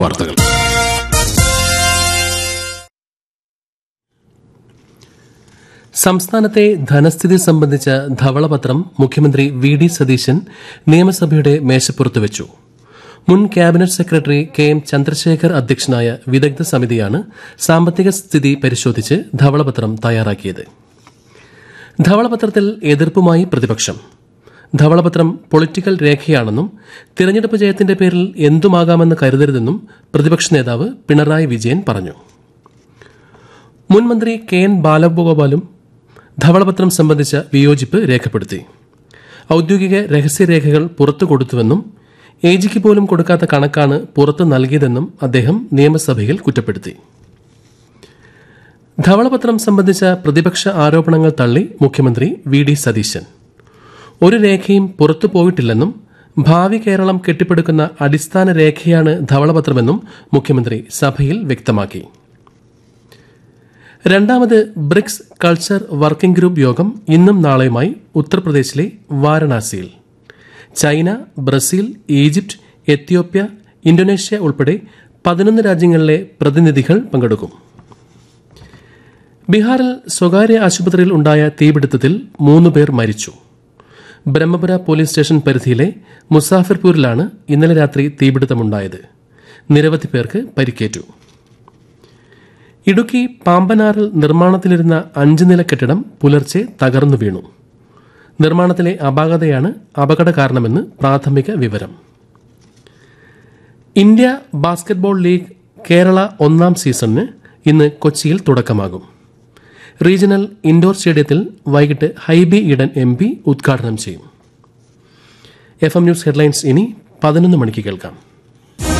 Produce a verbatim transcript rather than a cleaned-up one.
വാർത്തകൾ. സംസ്ഥാനത്തെ ധനസ്ഥിതി സംബന്ധിച്ച ധവളപത്രം മുഖ്യമന്ത്രി വി ഡി സതീശൻ നിയമസഭയുടെ മേശപ്പുറത്ത് വെച്ചു. മുൻ cabinet secretary K M Chandrasekhar അധ്യക്ഷനായ വിദഗ്ധ സമിതിയാണ് സാമ്പത്തിക സ്ഥിതി പരിശോധിച്ച് ധവളപത്രം തയ്യാറാക്കിയത്. ധവളപത്രത്തിൽ എതിർപ്പുമായി പ്രതിപക്ഷം. ധവളപത്രം പൊളിറ്റിക്കൽ രേഖയാണെന്നും തിരഞ്ഞെടുപ്പ് ജയത്തിന്റെ പേരിൽ എന്തുമാകാമെന്ന് കരുതരുതെന്നും പ്രതിപക്ഷ നേതാവ് പിണറായി വിജയൻ പറഞ്ഞു. മുൻ മന്ത്രി കെ എൻ ബാലഗോപാലും ധവളപത്രം സംബന്ധിച്ച വിയോജിപ്പ് രേഖപ്പെടുത്തി. ഔദ്യോഗിക രഹസ്യരേഖകൾ പുറത്തു കൊടുത്തുവെന്നും എ ജിക്ക് പോലും കൊടുക്കാത്ത കണക്കാണ് പുറത്തു നൽകിയതെന്നും അദ്ദേഹം നിയമസഭയിൽ കുറ്റപ്പെടുത്തി. ധവളപത്രം സംബന്ധിച്ച പ്രതിപക്ഷ ആരോപണങ്ങൾ തള്ളി മുഖ്യമന്ത്രി വി ഡി സതീശൻ. ഒരു രേഖയും പുറത്തു പോയിട്ടില്ലെന്നും ഭാവി കേരളം കെട്ടിപ്പടുക്കുന്ന അടിസ്ഥാന രേഖയാണ് ധവളപത്രമെന്നും മുഖ്യമന്ത്രി സഭയിൽ വ്യക്തമാക്കി. രണ്ടാമത് ബ്രിക്സ് കൾച്ചർ വർക്കിംഗ് ഗ്രൂപ്പ് യോഗം ഇന്നും നാളെയുമായി ഉത്തർപ്രദേശിലെ വാരണാസിയിൽ. China, Brazil, Egypt, Ethiopia, Indonesia ഉൾപ്പെടെ പതിനൊന്ന് രാജ്യങ്ങളിലെ പ്രതിനിധികൾ പങ്കെടുക്കും. ബീഹാറിൽ സ്വകാര്യ ആശുപത്രിയിൽ ഉണ്ടായ തീപിടുത്തത്തിൽ മൂന്നുപേർ മരിച്ചു. ബ്രഹ്മപുര പോലീസ് സ്റ്റേഷൻ പരിധിയിലെ മുസാഫിർപൂരിലാണ് ഇന്നലെ രാത്രി തീപിടുത്തമുണ്ടായത്. നിരവധി പേർക്ക് പരിക്കേറ്റു. ഇടുക്കി പാമ്പനാറിൽ നിർമ്മാണത്തിലിരുന്ന അഞ്ച് നില കെട്ടിടം പുലർച്ചെ തകർന്നു വീണു. നിർമ്മാണത്തിലെ അപാകതയാണ് അപകട കാരണമെന്ന് പ്രാഥമിക വിവരം. ഇന്ത്യ ബാസ്കറ്റ്ബോൾ ലീഗ് കേരള ഒന്നാം സീസണിന് ഇന്ന് കൊച്ചിയിൽ തുടക്കമാകും. റീജിയണൽ ഇൻഡോർ സ്റ്റേഡിയത്തിൽ വൈകിട്ട് ഹൈബി ഈഡൻ എം പി ഉദ്ഘാടനം ചെയ്യും. എഫ് എം ന്യൂസ് ഹെഡ്ലൈൻസ് ഇനി പതിനൊന്ന് മണിക്ക് കേൾക്കാം.